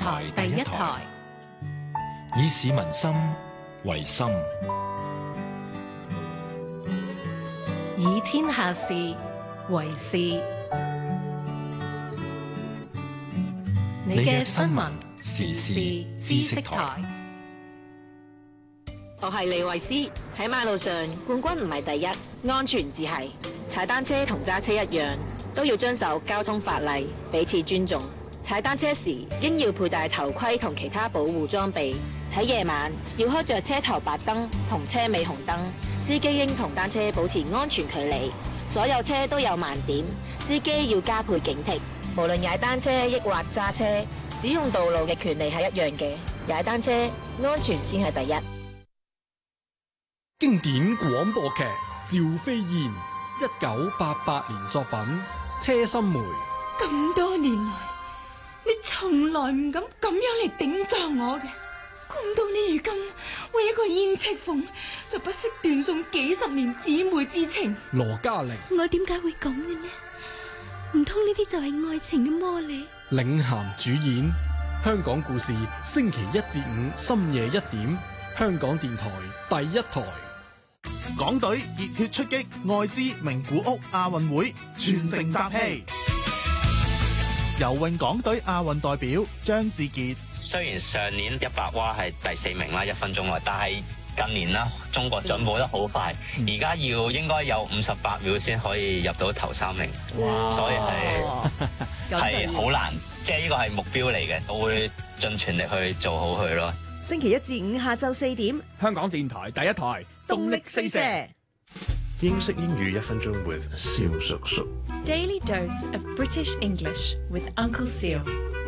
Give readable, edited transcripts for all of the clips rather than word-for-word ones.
台第一台， 以市民心為心， 以天下事為事。你嘅新聞時事知識台。 我係李慧詩。喺馬路上，冠軍唔係第一，安全至係。踩單車同揸車一樣，都要遵守交通法例，彼此尊重。踩單車時應要佩戴頭盔同其他保護裝備。喺夜晚要開着車頭白燈同車尾紅燈。司機應同單車保持安全距離。所有車都有盲點，司機要加倍警惕。無論踩單車抑或揸車，使用道路嘅權利係一樣嘅。踩單車安全先係第一。 經典廣播劇《趙飛燕》，1988年作品，車心梅。 咁多年來，你從來唔敢咁樣嚟頂撞我嘅，估唔到你如今為一個燕赤鳳就不惜斷送幾十年姊妹之情。 羅嘉玲我點解會咁嘅呢？唔通呢啲就係愛情嘅魔力？ 領銜主演，香港故事，星期1至5深夜1點，香港電台第一台。 港隊熱血出擊愛知名古屋亞運會，全城集氣。游泳港隊亞運代表張志傑， 雖然上年100蛙係第4名啦，1分鐘內，但係近年啦，中國進步得好快，而家應該有58秒先可以入到頭3名，所以係好難，即係呢個係目標嚟嘅，我會盡全力去做好佢咯。 星期1至5下晝4點， 香港電台第一台， 動力四射。 英式英語1分鐘 with 蕭叔叔。 Daily dose of British English with Uncle Seal。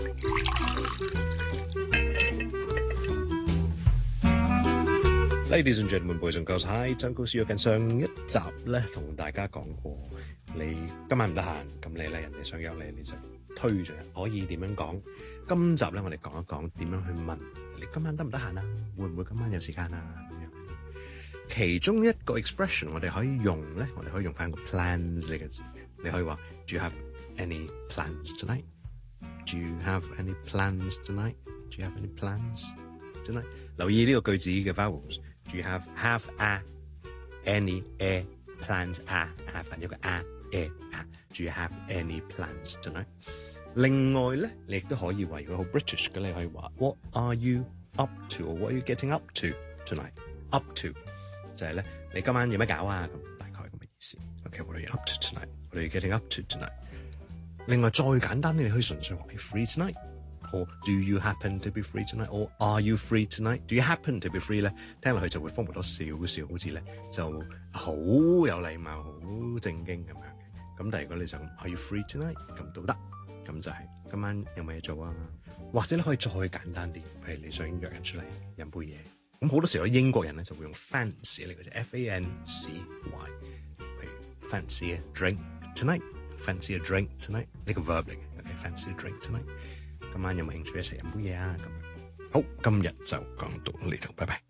Ladies and gentlemen, boys and girls, hi， Uncle Seal。近上一集咧，同大家講過，你今晚唔得閒，咁你咧人哋想約你，你就推咗，可以點樣講？今集咧，我哋講一講點樣去問你今晚得唔得閒啊？會唔會今晚有時間啊？咁樣。其中一個 expression 我哋可以用咧，我哋可以用翻個 plans 呢個字。你可以話 Do you have any plans tonight? Do you have any plans tonight? Do you have any plans tonight? 留意呢個句子嘅 vowels。Do you have a any a plans a 反咗個 a Do you have any plans tonight? 另外咧，你亦都可以話，如果好 British 嘅，你可以話 What are you up to? Or what are you getting up to tonight? Up to 就係咧，你今晚有咩搞啊？咁大概咁嘅意思。Okay, what are you up to tonight? What are you getting up to tonight? 另外再簡單啲，你可以純粹話 Are you free tonight? Or do you happen to be free tonight? Or are you free tonight? Do you happen to be free 咧？聽落去就會豐富多少少，好似咧就好有禮貌、好正經咁樣嘅。咁但係如果你想 Are you free tonight? 咁都得。咁就係今晚有冇嘢做啊？或者你可以再簡單啲，譬如你想約人出嚟飲杯嘢。咁好多時候英國人咧就會用 fancy 嚟嘅啫 ，fancy。譬如 fancy a drink tonight，fancy a drink tonight 呢個 verb 嚟嘅 ，fancy a drink tonight。今晚有冇興趣一齊飲杯嘢啊？咁好，今日就講到呢度，拜拜。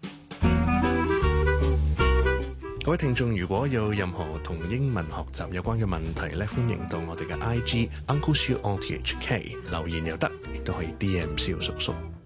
各位聽眾，如果有任何同英文學習有關嘅問題咧，歡迎到我哋嘅 IG Uncle Siu RTHK 留言又得，亦都可以 DM 蕭叔叔。